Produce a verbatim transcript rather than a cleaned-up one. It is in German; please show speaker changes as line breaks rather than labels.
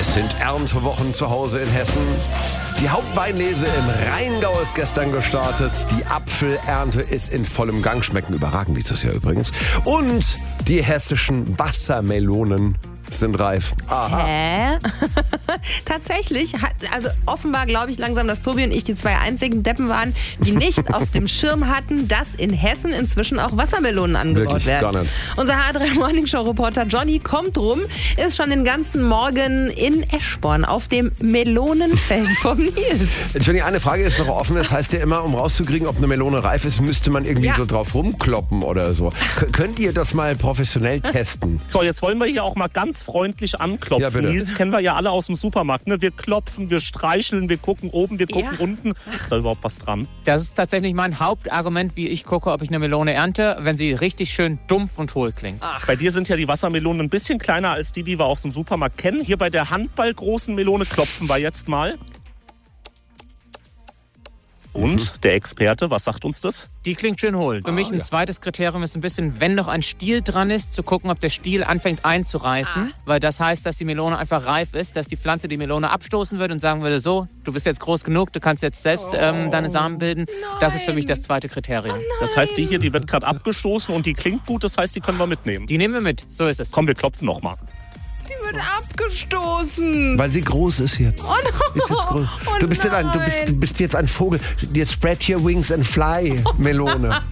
Es sind Erntewochen zu Hause in Hessen. Die Hauptweinlese im Rheingau ist gestern gestartet. Die Apfelernte ist in vollem Gang. Schmecken überragend dieses Jahr übrigens. Und die hessischen Wassermelonen sind reif. Aha.
Hä? Tatsächlich, hat, also offenbar glaube ich langsam, dass Tobi und ich die zwei einzigen Deppen waren, die nicht auf dem Schirm hatten, dass in Hessen inzwischen auch Wassermelonen angebaut
Wirklich
werden.
gar nicht.
Unser H drei Morning Show Reporter Johnny kommt rum, ist schon den ganzen Morgen in Eschborn auf dem Melonenfeld vom Nils.
Johnny, eine Frage ist noch offen. Das heißt ja immer, um rauszukriegen, ob eine Melone reif ist, müsste man irgendwie
Ja.
so drauf rumkloppen oder so. K- könnt ihr das mal professionell testen?
So, jetzt wollen wir hier auch mal ganz freundlich anklopfen.
Ja, bitte.
Nils kennen wir ja alle aus dem Supermarkt. Ne? Wir klopfen, wir streicheln, wir gucken oben, wir gucken
Ja.
unten. Ist da überhaupt was dran?
Das ist tatsächlich mein Hauptargument, wie ich gucke, ob ich eine Melone ernte, wenn sie richtig schön dumpf und hohl klingt.
Bei dir sind ja die Wassermelonen ein bisschen kleiner als die, die wir aus dem Supermarkt kennen. Hier bei der handballgroßen Melone klopfen wir jetzt mal. Und der Experte, was sagt uns das?
Die klingt schön hohl. Für mich ein
ja.
zweites Kriterium ist ein bisschen, wenn noch ein Stiel dran ist, zu gucken, ob der Stiel anfängt einzureißen. Weil das heißt, dass die Melone einfach reif ist, dass die Pflanze die Melone abstoßen würde und sagen würde, so, du bist jetzt groß genug, du kannst jetzt selbst ähm, deine Samen bilden. Das ist für mich das zweite Kriterium.
Das heißt, die hier, die wird gerade abgestoßen und die klingt gut, das heißt, die können wir mitnehmen.
Die nehmen wir mit, so ist es.
Komm, wir klopfen nochmal.
Die wird abgestoßen.
Weil sie groß ist jetzt.
Oh no.
Ist jetzt groß.
Oh
Du bist, jetzt ein, du, bist, du bist jetzt ein Vogel. Jetzt spread your wings and fly, Melone.